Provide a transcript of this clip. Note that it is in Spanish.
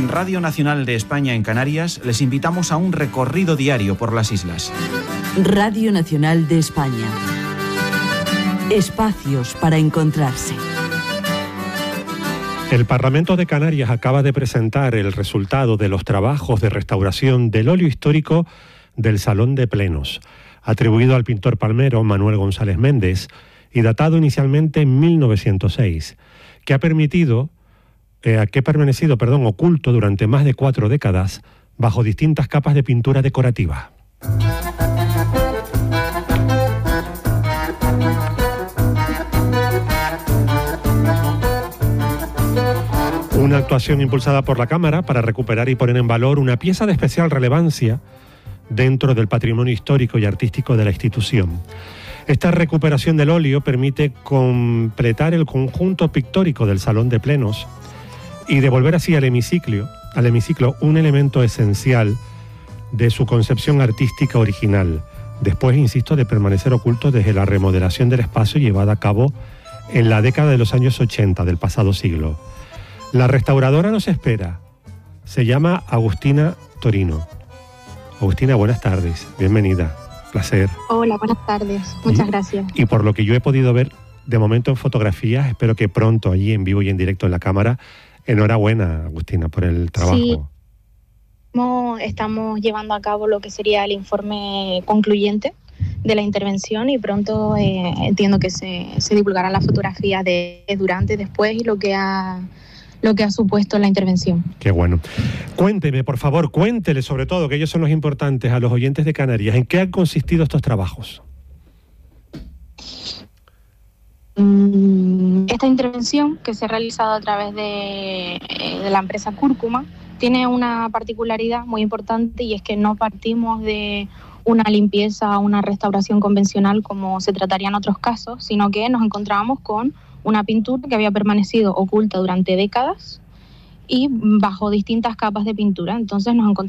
Radio Nacional de España en Canarias les invitamos a un recorrido diario por las islas. Radio Nacional de España. Espacios para encontrarse. El Parlamento de Canarias acaba de presentar el resultado de los trabajos de restauración del óleo histórico del Salón de Plenos, atribuido al pintor palmero Manuel González Méndez y datado inicialmente en 1906, que ha permanecido oculto durante más de 4 décadas bajo distintas capas de pintura decorativa. Una actuación impulsada por la Cámara para recuperar y poner en valor una pieza de especial relevancia dentro del patrimonio histórico y artístico de la institución. Esta recuperación del óleo permite completar el conjunto pictórico del Salón de Plenos y devolver así al hemiciclo un elemento esencial de su concepción artística original, después, insisto, de permanecer oculto desde la remodelación del espacio llevada a cabo en la década de los años 80 del pasado siglo. La restauradora nos espera. Se llama Agustina Torino. Agustina, buenas tardes. Bienvenida. Placer. Hola, buenas tardes. Muchas gracias. Y por lo que yo he podido ver de momento en fotografías, espero que pronto allí en vivo y en directo en la cámara. Enhorabuena, Agustina, por el trabajo. Sí. Estamos llevando a cabo lo que sería el informe concluyente de la intervención y pronto entiendo que se divulgarán las fotografías de durante, después y lo que ha supuesto la intervención. Qué bueno. Cuénteme, por favor, cuéntele sobre todo, que ellos son los importantes, a los oyentes de Canarias, ¿en qué han consistido estos trabajos? Esta intervención, que se ha realizado a través de la empresa Cúrcuma, tiene una particularidad muy importante, y es que no partimos de una limpieza o una restauración convencional como se trataría en otros casos, sino que nos encontramos con una pintura que había permanecido oculta durante décadas y bajo distintas capas de pintura. Entonces nos encontramos